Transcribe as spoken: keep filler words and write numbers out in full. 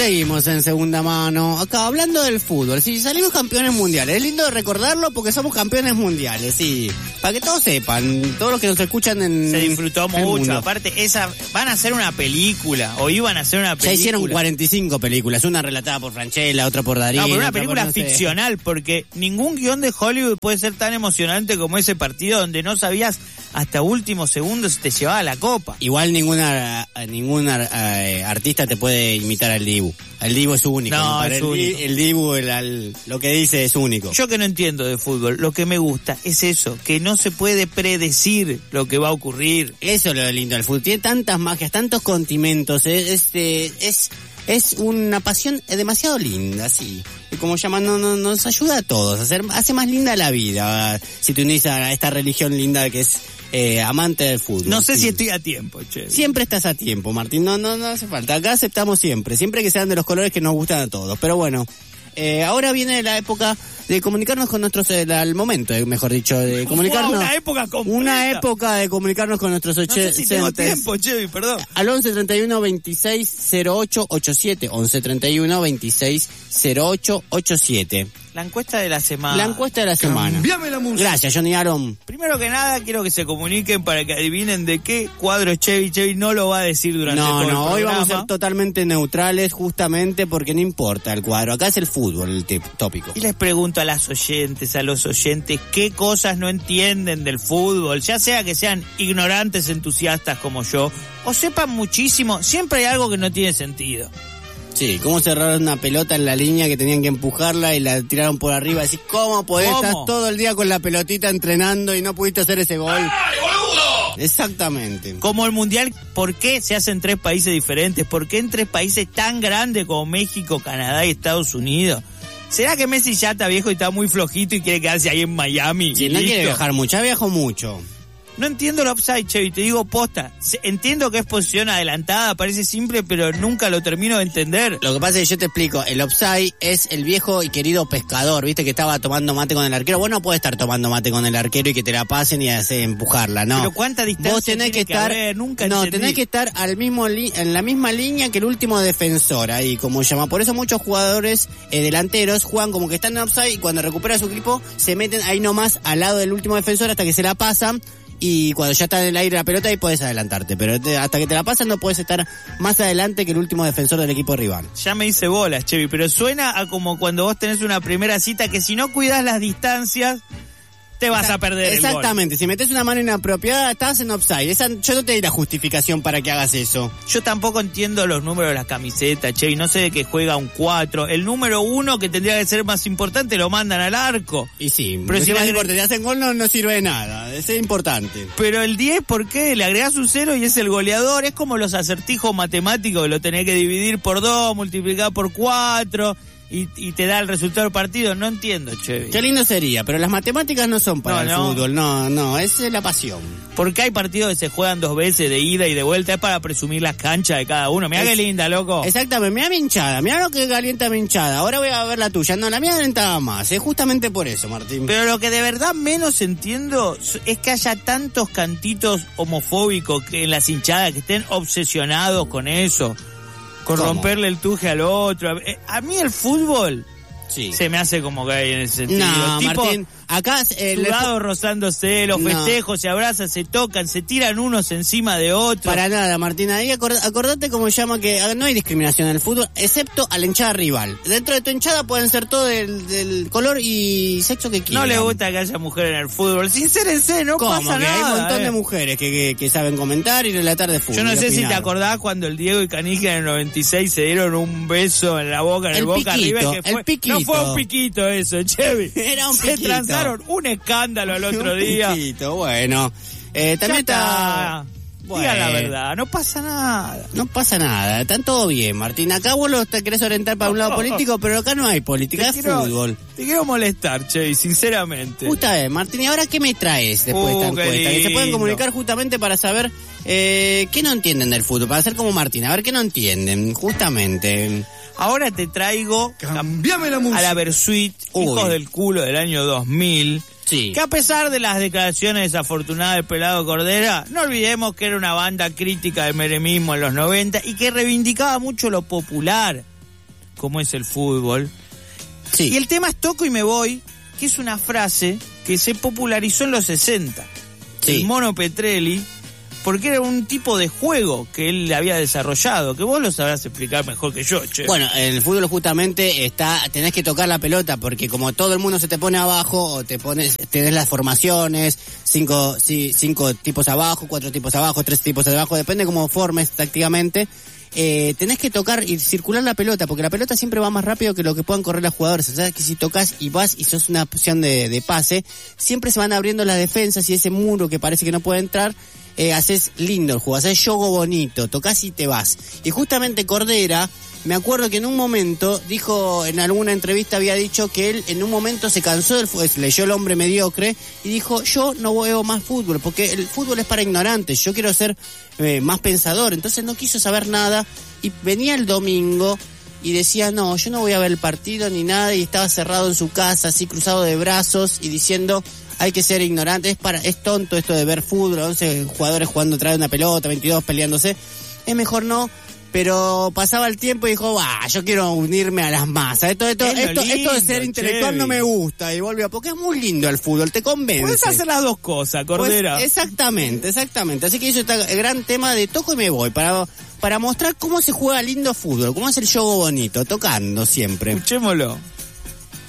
Seguimos en segunda mano, acá hablando del fútbol. Si salimos campeones mundiales, es lindo recordarlo porque somos campeones mundiales, sí. Para que todos sepan, todos los que nos escuchan en Se disfrutó el mucho, mundo. aparte esa van a hacer una película, o iban a hacer una película. Ya hicieron cuarenta y cinco películas, una relatada por Franchella, otra por Darín. No, pero una otra película por, no sé. ficcional, porque ningún guión de Hollywood puede ser tan emocionante como ese partido donde no sabías hasta último segundo si te llevaba la copa. Igual ninguna ninguna eh, artista te puede imitar al Dibu. El Dibu es único. No, Para es el, único. El Dibu, el, el, lo que dice es único. Yo que no entiendo de fútbol, lo que me gusta es eso, que no se puede predecir lo que va a ocurrir. Eso es lo lindo del fútbol. Tiene tantas magias, tantos condimentos. Es, es, eh, es, es una pasión demasiado linda, sí. Y como llaman, no, no, nos ayuda a todos. A hacer, hace más linda la vida. Si te unís a esta religión linda que es eh, amante del fútbol. No sé sí. si estoy a tiempo, che. Siempre estás a tiempo, Martín. No, no, no hace falta. Acá aceptamos siempre. Siempre que sean de los colores que nos gustan a todos. Pero bueno, eh, ahora viene la época de comunicarnos con nuestros, eh, al momento, eh, mejor dicho, de comunicarnos. Wow, una época completa. Una época de comunicarnos con nuestros oyentes. No sé si tengo tiempo, Chevy, perdón. Al once treinta y uno veintiséis cero ocho ochenta y siete. once treinta y uno veintiséis cero ocho ochenta y siete. La encuesta de la semana. La encuesta de la semana. Cambiame la música. Gracias, Johnny Aaron. Primero que nada, quiero que se comuniquen para que adivinen de qué cuadro Chevy. Chevy no lo va a decir durante No, todo el no, hoy programa. vamos a ser totalmente neutrales justamente porque no importa el cuadro. Acá es el fútbol el tip- tópico. Y les pregunto a las oyentes, a los oyentes, qué cosas no entienden del fútbol, ya sea que sean ignorantes entusiastas como yo, o sepan muchísimo, siempre hay algo que no tiene sentido. Sí, cómo cerraron una pelota en la línea que tenían que empujarla y la tiraron por arriba. Así, ¿cómo podés? ¿Cómo? Estás todo el día con la pelotita entrenando y no pudiste hacer ese gol. ¡Ay, boludo! Exactamente. Como el Mundial, ¿por qué se hace en tres países diferentes? ¿Por qué en tres países tan grandes como México, Canadá y Estados Unidos? ¿Será que Messi ya está viejo y está muy flojito y quiere quedarse ahí en Miami? Si y no listo? quiere viajar mucho, ya viajó mucho. No entiendo el offside, Chevy, te digo posta. Se- Entiendo que es posición adelantada, parece simple, pero nunca lo termino de entender. Lo que pasa es que yo te explico, el offside es el viejo y querido pescador, viste que estaba tomando mate con el arquero. Vos no podés estar tomando mate con el arquero y que te la pasen y hacer empujarla, no. Pero ¿cuánta distancia Vos tenés tiene que estar, que haber? Nunca no, entendí. tenés que estar al mismo li- en la misma línea que el último defensor, ahí como se llama. Por eso muchos jugadores eh, delanteros juegan como que están en offside y cuando recupera su equipo se meten ahí nomás al lado del último defensor hasta que se la pasan. Y cuando ya está en el aire la pelota ahí podés adelantarte, pero te- hasta que te la pasan no podés estar más adelante que el último defensor del equipo rival. Ya me hice bolas, Chevy, pero suena a como cuando vos tenés una primera cita que si no cuidás las distancias, te vas a perder el gol. Exactamente, si metes una mano inapropiada estás en offside. Esa, yo no te di la justificación para que hagas eso. Yo tampoco entiendo los números de las camisetas, Chevy, no sé de qué juega un cuatro. El número uno, que tendría que ser más importante, lo mandan al arco. Y sí, Pero pero si si le más agre- importante, te hacen gol no, no sirve de nada, es importante. Pero el diez, ¿por qué? Le agregás un cero y es el goleador. Es como los acertijos matemáticos que lo tenés que dividir por dos, multiplicar por cuatro y, y te da el resultado del partido. No entiendo, Chevy. Qué lindo sería, pero las matemáticas no son para No, el no. fútbol, no, no, es la pasión. Porque hay partidos que se juegan dos veces de ida y de vuelta. Es para presumir las canchas de cada uno. Mirá Es- qué linda, loco. Exactamente, mira mi hinchada, mira lo que calienta mi hinchada, ahora voy a ver la tuya, no, la mía calentaba más, es justamente por eso, Martín. Pero lo que de verdad menos entiendo es que haya tantos cantitos homofóbicos que en las hinchadas que estén obsesionados con eso, con ¿Cómo? romperle el tuje al otro. Eh, A mí el fútbol Sí. se me hace como gay en ese sentido. No, Tipo, Martín, acá eh, le- sudados rozándose, los No. festejos, se abrazan, se tocan, se tiran unos encima de otros. para nada, Martín, ahí acord- acordate cómo se llama que ah, no hay discriminación en el fútbol, excepto a la hinchada rival. Dentro de tu hinchada pueden ser todo del, del color y sexo que quieran. No le gusta que haya mujer en el fútbol. Sincérense, no ¿Cómo? pasa Que nada. hay un montón eh. de mujeres que, que, que saben comentar y relatar de fútbol. Yo no y sé si opinar. te acordás cuando el Diego y Canija en el noventa y seis se dieron un beso en la boca, en el, El Boca piquito, River, que el fue, piquito. no fue un piquito eso, Chevy. Era un Se piquito. transaron un escándalo el otro Un día. piquito, bueno. Eh, Ya también está. está... Digan la Bueno. verdad, no pasa nada. No pasa nada, está todo bien, Martín. Acá vos lo te querés orientar para un lado político, pero acá no hay política, Te es quiero, fútbol. te quiero molestar, Chevy, sinceramente. Justa vez, Martín, ¿y ahora qué me traes después Uh, de esta qué encuesta? Que se pueden lindo. comunicar justamente para saber eh, qué no entienden del fútbol, para ser como Martín, a ver qué no entienden, justamente. Ahora te traigo Cambiame la a música. la Versuit, Uy. Hijos del Culo del año dos mil. Sí. Que a pesar de las declaraciones desafortunadas del Pelado Cordera, no olvidemos que era una banda crítica del menemismo en los noventa y que reivindicaba mucho lo popular. como es el fútbol. Sí. Y el tema es toco y me voy, que es una frase que se popularizó en los sesenta. Sí. El Mono Petrelli, porque era un tipo de juego que él había desarrollado, que vos lo sabrás explicar mejor que yo, che. Bueno, en el fútbol justamente está, tenés que tocar la pelota, porque como todo el mundo se te pone abajo, o te pones, tenés las formaciones, cinco, sí, cinco tipos abajo, cuatro tipos abajo, tres tipos abajo, depende cómo formes tácticamente. Eh, tenés que tocar y circular la pelota, porque la pelota siempre va más rápido que lo que puedan correr los jugadores. O sea, que si tocas y vas y sos una opción de, de pase, siempre se van abriendo las defensas y ese muro que parece que no puede entrar, eh, haces lindo el juego, haces juego bonito, tocas y te vas. Y justamente Cordera, me acuerdo que en un momento dijo, en alguna entrevista había dicho que él en un momento se cansó del fútbol, leyó El hombre mediocre y dijo, yo no veo más fútbol, porque el fútbol es para ignorantes, yo quiero ser eh, más pensador. Entonces no quiso saber nada y venía el domingo y decía, no, yo no voy a ver el partido ni nada, y estaba cerrado en su casa, así cruzado de brazos y diciendo, hay que ser ignorante, es para, es tonto esto de ver fútbol, once jugadores jugando atrás de una pelota, veintidós peleándose, es mejor no. Pero pasaba el tiempo y dijo, bah, yo quiero unirme a las masas. Esto, esto, Es lo esto, lindo, esto de ser intelectual Chevy. no me gusta. Y volvió, porque es muy lindo el fútbol, te convence. Puedes hacer las dos cosas, Cordera. Pues, exactamente, exactamente. Así que hizo este gran tema de toco y me voy, para, para mostrar cómo se juega lindo fútbol, cómo es el juego bonito, tocando siempre. Escuchémoslo.